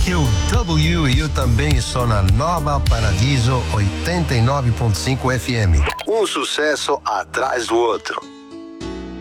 Rio W e eu também estou na Nova Paradiso 89.5 FM. Um sucesso atrás do outro.